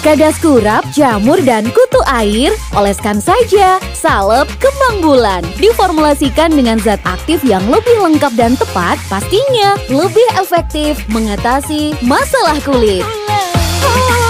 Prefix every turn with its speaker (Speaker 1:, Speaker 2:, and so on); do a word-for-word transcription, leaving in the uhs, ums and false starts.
Speaker 1: Kagas Kurap, jamur, dan kutu air, oleskan saja. Salep Kembang Bulan diformulasikan dengan zat aktif yang lebih lengkap dan tepat, pastinya lebih efektif mengatasi masalah kulit.